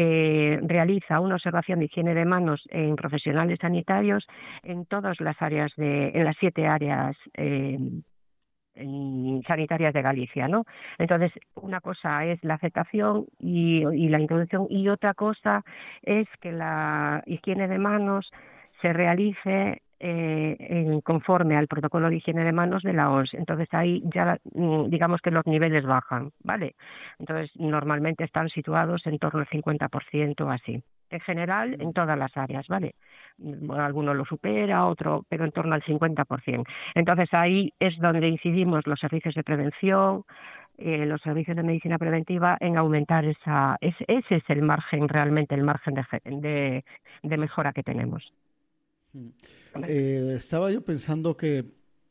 eh, realiza una observación de higiene de manos en profesionales sanitarios en todas las áreas, de, en las siete áreas eh, sanitarias de Galicia, ¿no? Entonces, una cosa es la aceptación y, y la introducción, y otra cosa es que la higiene de manos se realice eh, en, conforme al protocolo de higiene de manos de la O M S. Entonces, ahí ya digamos que los niveles bajan, ¿vale? Entonces, normalmente están situados en torno al cincuenta por ciento así. En general, en todas las áreas, ¿vale? Bueno, alguno lo supera, otro, pero en torno al cincuenta por ciento. Entonces, ahí es donde incidimos los servicios de prevención, eh, los servicios de medicina preventiva, en aumentar esa... Ese, ese es el margen, realmente, el margen de, de, de mejora que tenemos. Eh, estaba yo pensando que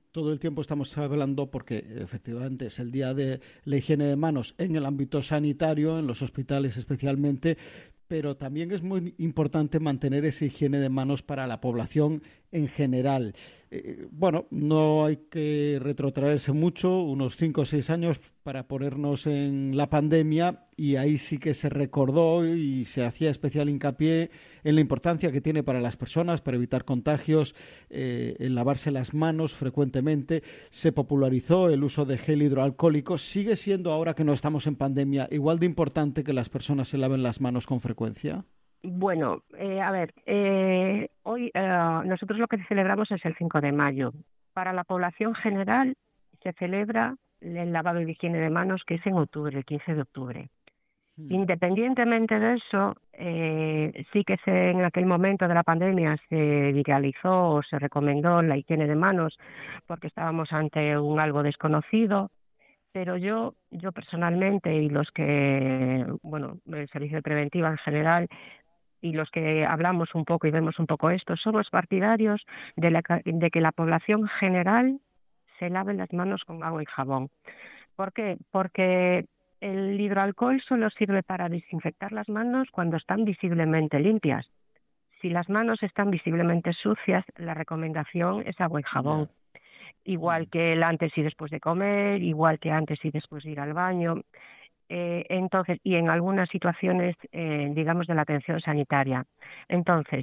todo el tiempo estamos hablando, porque efectivamente es el día de la higiene de manos en el ámbito sanitario, en los hospitales especialmente, pero también es muy importante mantener esa higiene de manos para la población en general. Eh, bueno, no hay que retrotraerse mucho, unos cinco o seis años para ponernos en la pandemia, y ahí sí que se recordó y se hacía especial hincapié en la importancia que tiene para las personas, para evitar contagios, eh, en lavarse las manos frecuentemente. Se popularizó el uso de gel hidroalcohólico. Sigue siendo, ahora que no estamos en pandemia, igual de importante que las personas se laven las manos con frecuencia. Bueno, eh, a ver, eh, hoy eh, nosotros lo que celebramos es el cinco de mayo. Para la población general se celebra el lavado de higiene de manos, que es en octubre, el quince de octubre. Hmm. Independientemente de eso, eh, sí que se, en aquel momento de la pandemia se viralizó o se recomendó la higiene de manos porque estábamos ante un algo desconocido. Pero yo, yo personalmente, y los que, bueno, el servicio de preventiva en general, y los que hablamos un poco y vemos un poco esto, somos partidarios de, la, de que la población general se lave las manos con agua y jabón. ¿Por qué? Porque el hidroalcohol solo sirve para desinfectar las manos cuando están visiblemente limpias. Si las manos están visiblemente sucias, la recomendación es agua y jabón. Igual que el antes y después de comer, igual que antes y después de ir al baño. Eh, entonces, y en algunas situaciones, eh, digamos, de la atención sanitaria. Entonces,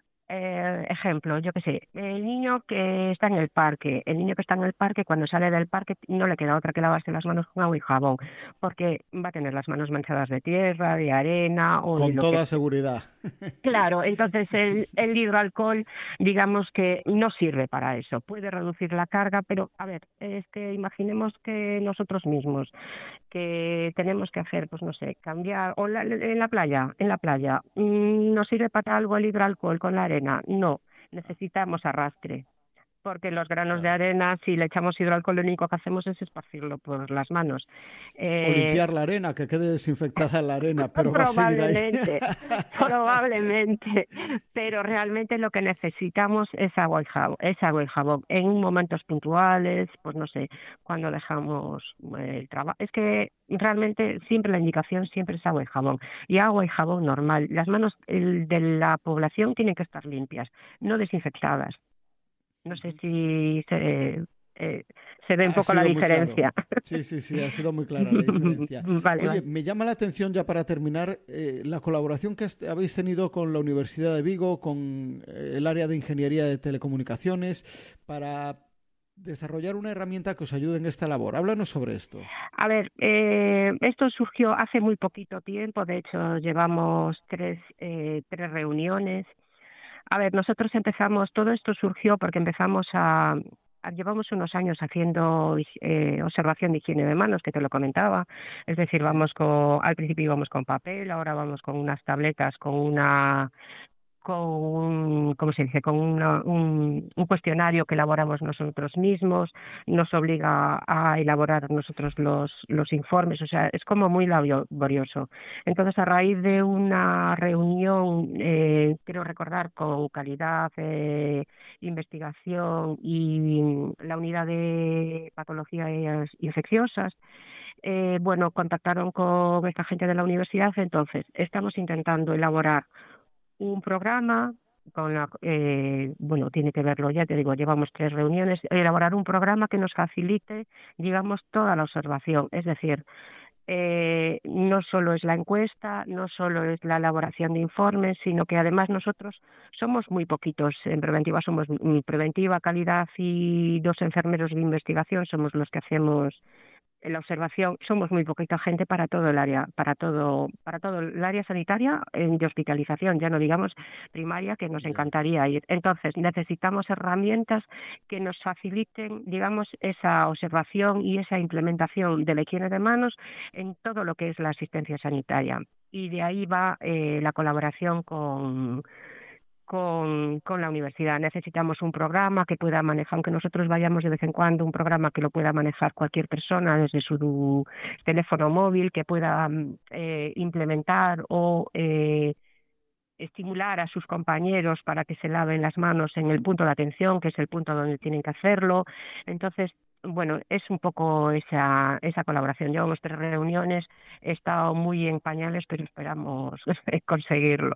eh, ejemplo, yo qué sé, el niño que está en el parque, el niño que está en el parque, cuando sale del parque no le queda otra que lavarse las manos con agua y jabón, porque va a tener las manos manchadas de tierra, de arena o con de lo toda que... seguridad. Claro, entonces el, el hidroalcohol, digamos que no sirve para eso, puede reducir la carga, pero a ver, es que imaginemos que nosotros mismos, que tenemos que hacer, pues no sé, cambiar, o la, en la playa, en la playa, ¿nos sirve para algo el hidroalcohol con la arena? No, necesitamos arrastre, porque los granos de arena, si le echamos hidroalcohol, lo único que hacemos es esparcirlo por las manos. Eh, o limpiar la arena, que quede desinfectada la arena, pero va a seguir ahí. Probablemente, pero realmente lo que necesitamos es agua y jabón, es agua y jabón. En momentos puntuales, pues no sé, cuando dejamos el trabajo. Es que realmente siempre la indicación siempre es agua y jabón. Y agua y jabón normal. Las manos el, de la población tienen que estar limpias, no desinfectadas. No sé si se, eh, se ve un poco la diferencia. Claro. Sí, sí, sí, ha sido muy clara la diferencia. Vale, Oye, vale. Me llama la atención, ya para terminar, eh, la colaboración que habéis tenido con la Universidad de Vigo, con eh, el área de Ingeniería de Telecomunicaciones, para desarrollar una herramienta que os ayude en esta labor. Háblanos sobre esto. A ver, eh, esto surgió hace muy poquito tiempo, de hecho llevamos tres, eh, tres reuniones. A ver, nosotros empezamos, todo esto surgió porque empezamos a, a llevamos unos años haciendo eh, observación de higiene de manos, que te lo comentaba, es decir, vamos con, al principio íbamos con papel, ahora vamos con unas tabletas, con una, con un, ¿cómo se dice?, con una, un, un cuestionario que elaboramos nosotros mismos, nos obliga a elaborar nosotros los, los informes, o sea, es como muy laborioso. Entonces, a raíz de una reunión, eh, quiero recordar, con calidad, eh, investigación y la unidad de patologías infecciosas, eh, bueno, contactaron con esta gente de la universidad, entonces estamos intentando elaborar un programa con la, eh, bueno, tiene que verlo, ya te digo, llevamos tres reuniones, elaborar un programa que nos facilite, digamos, toda la observación, es decir, eh, no solo es la encuesta, no solo es la elaboración de informes, sino que además nosotros somos muy poquitos en preventiva, somos preventiva, calidad y dos enfermeros de investigación, somos los que hacemos la observación, somos muy poquita gente para todo el área, para todo, para todo el área sanitaria de hospitalización, ya no digamos primaria, que nos encantaría ir. Entonces, necesitamos herramientas que nos faciliten, digamos, esa observación y esa implementación de la higiene de manos en todo lo que es la asistencia sanitaria. Y de ahí va eh, la colaboración con Con, con la universidad. Necesitamos un programa que pueda manejar, aunque nosotros vayamos de vez en cuando, un programa que lo pueda manejar cualquier persona desde su teléfono móvil, que pueda eh, implementar o eh, estimular a sus compañeros para que se laven las manos en el punto de atención, que es el punto donde tienen que hacerlo. Entonces, bueno, es un poco esa esa colaboración. Llevamos tres reuniones, he estado muy en pañales, pero esperamos conseguirlo.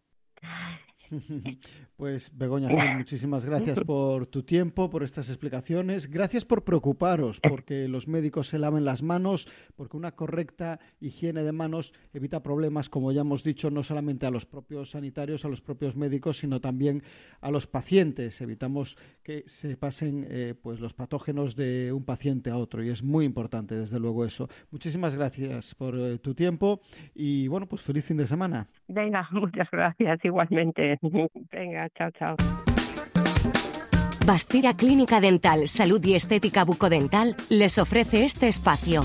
Pues Begoña Gil, muchísimas gracias por tu tiempo, por estas explicaciones. Gracias por preocuparos, porque los médicos se laven las manos, porque una correcta higiene de manos evita problemas, como ya hemos dicho, no solamente a los propios sanitarios, a los propios médicos, sino también a los pacientes. Evitamos que se pasen eh, pues los patógenos de un paciente a otro, y es muy importante, desde luego, eso. Muchísimas gracias por eh, tu tiempo y, bueno, pues feliz fin de semana. Venga, muchas gracias, igualmente. Venga, chao, chao. Bastida Clínica Dental, Salud y Estética Bucodental les ofrece este espacio.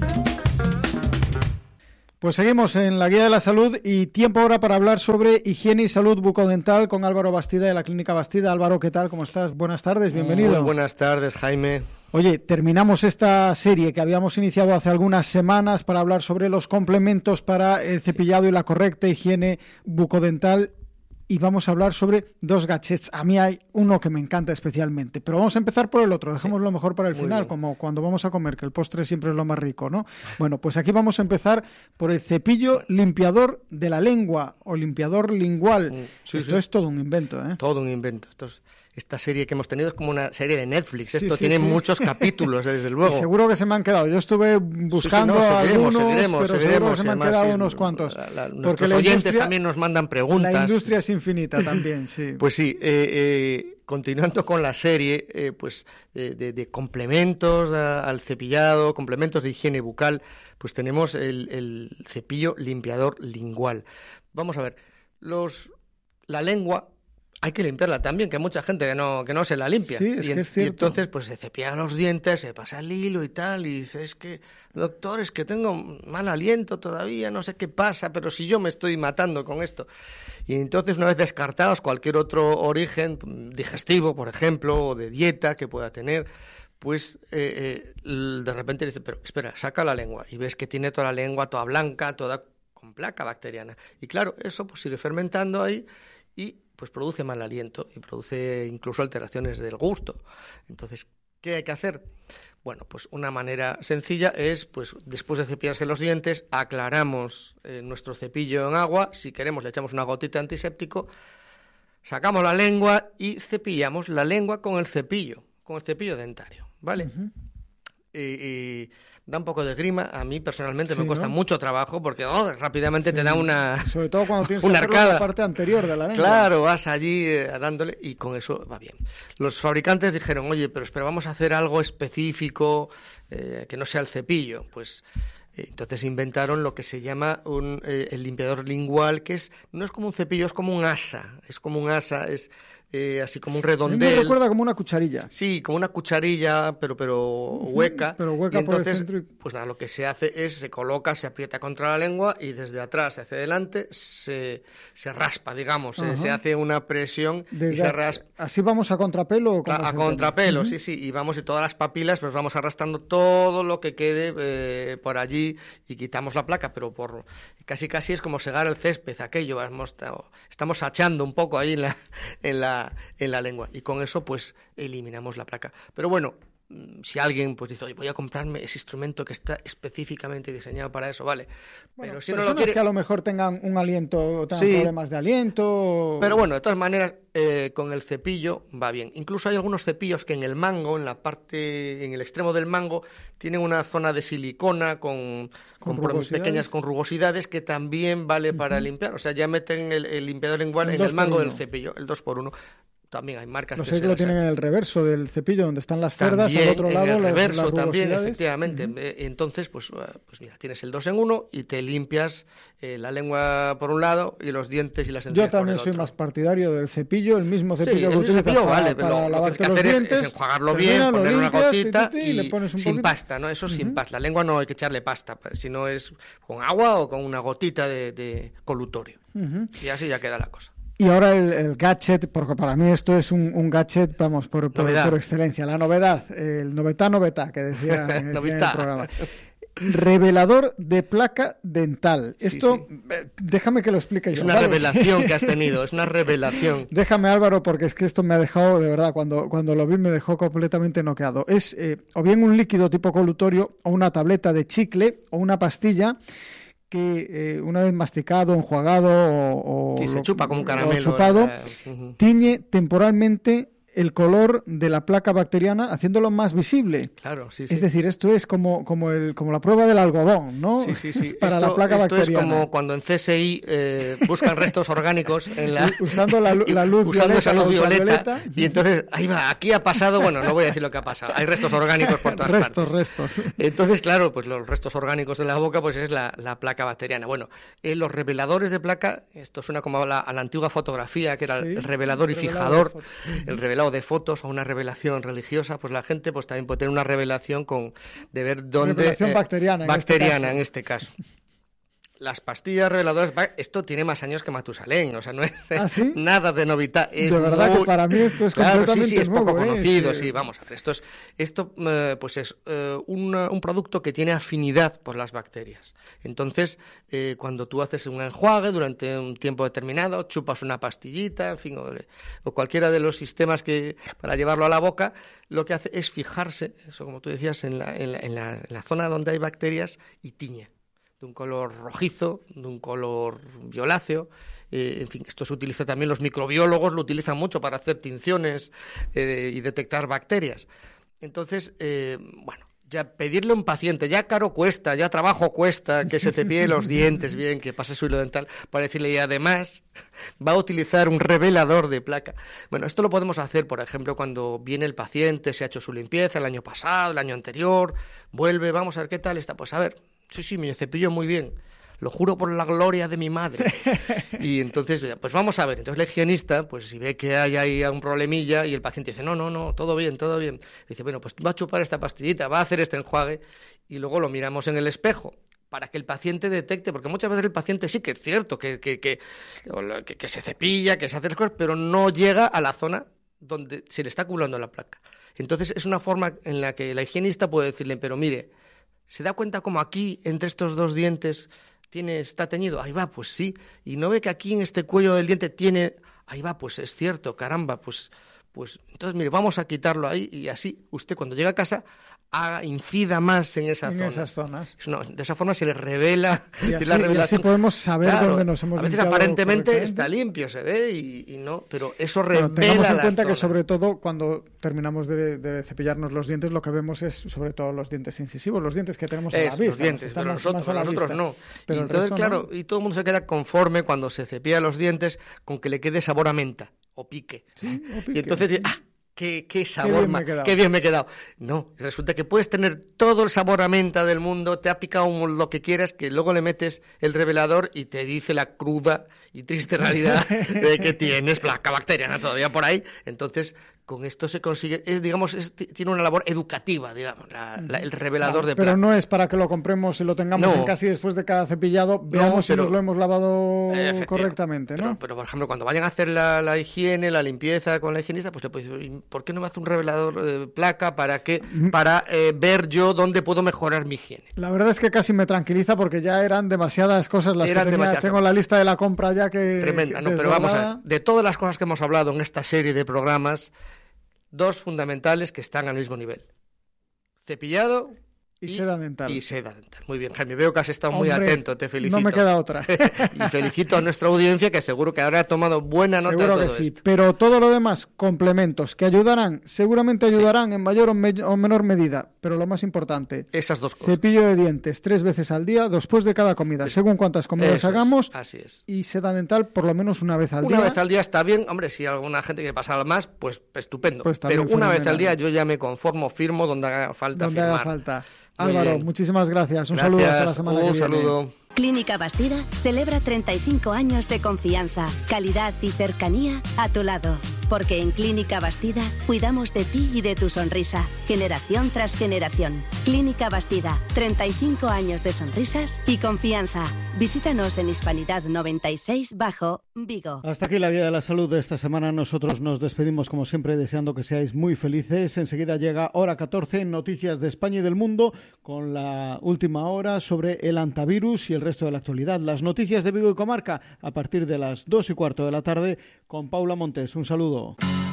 Pues seguimos en la Guía de la Salud y tiempo ahora para hablar sobre higiene y salud bucodental con Álvaro Bastida de la Clínica Bastida. Álvaro, ¿qué tal? ¿Cómo estás? Buenas tardes, bienvenido. Muy buenas tardes, Jaime. Oye, terminamos esta serie que habíamos iniciado hace algunas semanas para hablar sobre los complementos para el cepillado y la correcta higiene bucodental. Y vamos a hablar sobre dos gadgets. A mí hay uno que me encanta especialmente, pero vamos a empezar por el otro. Dejemos lo mejor para el Muy final, bien. como cuando vamos a comer, que el postre siempre es lo más rico, ¿no? Bueno, pues aquí vamos a empezar por el cepillo limpiador de la lengua o limpiador lingual. Sí, Esto sí. es todo un invento, ¿eh? Todo un invento. Esto es- esta serie que hemos tenido es como una serie de Netflix. Sí, Esto sí, tiene sí. muchos capítulos, desde luego. Y seguro que se me han quedado. Yo estuve buscando Sí, sí, no, seguiremos, algunos, seguiremos, pero seguro seguiremos, que se me han y además, quedado sí, unos cuantos. la- la- Porque nuestros la oyentes industria- también nos mandan preguntas. La industria es infinita también, sí. Pues sí, eh, eh, continuando con la serie, eh, pues eh, de, de complementos a- al cepillado, complementos de higiene bucal, pues tenemos el, el cepillo limpiador lingual. Vamos a ver, los la lengua hay que limpiarla también, que hay mucha gente que no, que no se la limpia. Sí, es y, que es y cierto. entonces pues se cepilla los dientes, se pasa el hilo y tal, y dice, es que, doctor, es que tengo mal aliento todavía, no sé qué pasa, pero si yo me estoy matando con esto. Y entonces, una vez descartados cualquier otro origen digestivo, por ejemplo, o de dieta que pueda tener, pues eh, eh, de repente dice, pero espera, saca la lengua, y ves que tiene toda la lengua toda blanca, toda con placa bacteriana. Y claro, eso pues sigue fermentando ahí y pues produce mal aliento y produce incluso alteraciones del gusto. Entonces, ¿qué hay que hacer? Bueno, pues una manera sencilla es, pues después de cepillarse los dientes, aclaramos eh, nuestro cepillo en agua, si queremos le echamos una gotita de antiséptico, sacamos la lengua y cepillamos la lengua con el cepillo, con el cepillo dentario, ¿vale? Ujú. Y, y da un poco de grima, a mí personalmente Sí, me cuesta ¿no? mucho trabajo porque oh, rápidamente Sí. te da una, Sobre todo cuando tienes que una hacerlo en arcada. la parte anterior de la lengua. Claro, vas allí eh, dándole y con eso va bien. Los fabricantes dijeron, oye, pero espera, vamos a hacer algo específico eh, que no sea el cepillo. Pues eh, entonces inventaron lo que se llama un, eh, el limpiador lingual, que es no es como un cepillo, es como un asa. Es como un asa, es eh, así como un A mí me redondel. recuerda como una cucharilla. Sí, como una cucharilla, pero pero hueca. pero hueca y por el entonces, centro y- pues nada, lo que se hace es, se coloca, se aprieta contra la lengua y desde atrás hacia adelante se, se raspa, digamos, se, Ajá. se hace una presión y Desde se a- raspa. ¿Así vamos a contrapelo o cómo A, es a el tema? contrapelo, Ujú. sí, sí, y vamos y todas las papilas, pues vamos arrastrando todo lo que quede eh, por allí y quitamos la placa, pero por casi casi es como segar el césped, aquello, vamos, estamos achando un poco ahí en la, en la, en la lengua y con eso pues eliminamos la placa. Pero bueno, si alguien pues dice, oye, voy a comprarme ese instrumento que está específicamente diseñado para eso, vale, Bueno, pero si no lo personas quiere... que a lo mejor tengan un aliento o tengan Sí. problemas de aliento. Pero bueno, de todas maneras, eh, con el cepillo va bien. Incluso hay algunos cepillos que en el mango, en la parte, en el extremo del mango, tienen una zona de silicona con, Con con pro- rugosidades. pequeñas con rugosidades que también vale para limpiar. O sea, ya meten el, el limpiador lingual El en dos el mango por del uno. cepillo, el dos por uno. También hay marcas No que sé se que lo las tienen en el reverso del cepillo, donde están las cerdas, también, al otro lado en el las- reverso las también, rugosidades. efectivamente. Eh, Entonces, pues, eh, pues mira, tienes el dos en uno y te limpias eh, la lengua por un lado y los dientes y las encías Yo por también el soy otro. más partidario del cepillo, el mismo Sí, cepillo el que mismo utilizas cepillo para, vale, pero para lo que lavarte tienes que los hacer es- dientes. es enjuagarlo termina, bien, lo poner una limpias, gotita ti, ti, ti, y le pones un sin poquito. pasta, ¿no? Eso sin pasta. La lengua no hay que echarle pasta, si no es con agua o con una gotita de, de colutorio. Ujú. Y así ya queda la cosa. Y ahora el, el gadget, porque para mí esto es un, un gadget, vamos, por, por, Novedad. por excelencia, la novedad, el novetá novetá que decía, que decía en el Novitá. programa. revelador de placa dental. Esto, sí, sí. déjame que lo explique es yo. Es una ¿vale? revelación que has tenido, es una revelación. Déjame, Álvaro, porque es que esto me ha dejado, de verdad, cuando, cuando lo vi me dejó completamente noqueado. Es eh, o bien un líquido tipo colutorio, o una tableta de chicle, o una pastilla que eh, una vez masticado, enjuagado o, o sí, se lo, chupa como un caramelo, chupado, eh, uh-huh. tiñe temporalmente el color de la placa bacteriana, haciéndolo más visible. Claro, sí, sí. Es decir, esto es como, como, el, como la prueba del algodón, ¿no? Sí, sí, sí. Para esto, la placa esto bacteriana. Es como cuando en C S I eh, buscan restos orgánicos en la... usando la, la luz usando violeta, esa luz violeta, violeta. Y entonces, ahí va, aquí ha pasado, bueno, no voy a decir lo que ha pasado, hay restos orgánicos por todas restos, partes. Restos, restos. Entonces, claro, pues los restos orgánicos de la boca, pues es la, la placa bacteriana. Bueno, eh, los reveladores de placa, esto suena como a la, a la antigua fotografía, que era sí, el revelador y fijador, el revelado de fotos o una revelación religiosa, pues la gente pues también puede tener una revelación con de ver dónde revelación eh, bacteriana, bacteriana en, en este este caso. Las pastillas reveladoras, esto tiene más años que Matusalén, o sea, no es ¿Ah, sí? nada de novedad. Es de verdad muy... que para mí esto es claro, completamente sí, sí, es nuevo, poco ¿eh? conocido, es que... sí, vamos a ver. Esto es, esto, eh, pues es eh, un, un producto que tiene afinidad por las bacterias. Entonces, eh, cuando tú haces un enjuague durante un tiempo determinado, chupas una pastillita, en fin, o, o cualquiera de los sistemas que para llevarlo a la boca, lo que hace es fijarse, eso como tú decías, en la, en la, en la, en la zona donde hay bacterias y tiñe. De un color rojizo, de un color violáceo, eh, en fin, esto se utiliza también, los microbiólogos lo utilizan mucho para hacer tinciones eh, y detectar bacterias. Entonces, eh, bueno, ya pedirle a un paciente, ya caro cuesta, ya trabajo cuesta, que se cepille los dientes bien, que pase su hilo dental, para decirle, y además va a utilizar un revelador de placa. Bueno, esto lo podemos hacer, por ejemplo, cuando viene el paciente, se ha hecho su limpieza el año pasado, el año anterior, vuelve, vamos a ver qué tal está, pues a ver, sí, sí, me cepillo muy bien. Lo juro por la gloria de mi madre. Y entonces, pues vamos a ver. Entonces el higienista, pues si ve que hay ahí un problemilla y el paciente dice, no, no, no, todo bien, todo bien. Dice, bueno, pues va a chupar esta pastillita, va a hacer este enjuague y luego lo miramos en el espejo para que el paciente detecte, porque muchas veces el paciente sí que es cierto que, que, que, que, que se cepilla, que se hace las cosas, pero no llega a la zona donde se le está acumulando la placa. Entonces es una forma en la que el higienista puede decirle, pero mire, ¿se da cuenta como aquí, entre estos dos dientes, tiene, está teñido? Ahí va, pues sí. Y no ve que aquí en este cuello del diente tiene... Ahí va, pues es cierto, caramba, pues... pues entonces, mire, vamos a quitarlo ahí y así usted cuando llega a casa haga, incida más en esa en zona. esas zonas. No, de esa forma se le revela... Y así, la y así podemos saber claro, dónde nos hemos a veces aparentemente está limpio, se ve, y, y no, pero eso revela bueno, tengamos en cuenta zonas. Que sobre todo cuando terminamos de, de cepillarnos los dientes, lo que vemos es sobre todo los dientes incisivos, los dientes que tenemos es, a la vista. Los dientes, están pero más, nosotros, más a la nosotros vista. no. Pero y entonces, claro, no. y todo el mundo se queda conforme cuando se cepilla los dientes con que le quede sabor a menta o pique. Sí, o pique. Y entonces, sí. ¡ah! Qué, qué sabor, qué bien, ma- me he quedado. qué bien me he quedado. No, resulta que puedes tener todo el sabor a menta del mundo, te ha picado lo que quieras, que luego le metes el revelador y te dice la cruda y triste realidad de que tienes placa bacteriana todavía por ahí. Entonces, con esto se consigue, es digamos, es, tiene una labor educativa, digamos, la, la, el revelador Claro, de pero placa. no es para que lo compremos y lo tengamos No. en casa y después de cada cepillado veamos pero- si nos lo hemos lavado Efectivamente. correctamente, ¿no? Pero, pero, por ejemplo, cuando vayan a hacer la, la higiene, la limpieza con la higienista, pues le puedes decir, ¿por qué no me hace un revelador de placa para que para eh, ver yo dónde puedo mejorar mi higiene? La verdad es que casi me tranquiliza porque ya eran demasiadas cosas las Eran que tenía. demasiadas Tengo cosas. la lista de la compra ya que... Tremenda, que ¿no? Pero vamos a desbordada. ver, de todas las cosas que hemos hablado en esta serie de programas, dos fundamentales que están al mismo nivel. Cepillado Y seda dental. y seda dental. Muy bien, Jaime, veo que has estado muy Hombre, atento, te felicito. no me queda otra. Y felicito a nuestra audiencia que seguro que habrá tomado buena nota Seguro de que todo sí, esto. pero todo lo demás, complementos, que ayudarán, seguramente ayudarán en mayor o, me- o menor medida, pero lo más importante, Esas dos cosas. cepillo de dientes tres veces al día, después de cada comida, según cuántas comidas Eso es, hagamos, así es. y seda dental por lo menos una vez al Una día. vez al día está bien, hombre, si hay alguna gente que pasa más, pues estupendo. Pues Pero también una vez fenomenal. al día yo ya me conformo, firmo donde haga falta donde firmar. haga falta. Muy Álvaro, bien. muchísimas gracias. Un Gracias, saludo hasta la semana un que viene. saludo. Clínica Bastida celebra treinta y cinco años de confianza, calidad y cercanía a tu lado. Porque en Clínica Bastida cuidamos de ti y de tu sonrisa, generación tras generación. Clínica Bastida, treinta y cinco años de sonrisas y confianza. Visítanos en Hispanidad noventa y seis Bajo, Vigo. Hasta aquí la guía de la salud de esta semana. Nosotros nos despedimos como siempre deseando que seáis muy felices. Enseguida llega Hora catorce, noticias de España y del mundo, con la última hora sobre el antivirus y el resto de la actualidad. Las noticias de Vigo y comarca a partir de las dos y cuarto de la tarde con Paula Montes. Un saludo.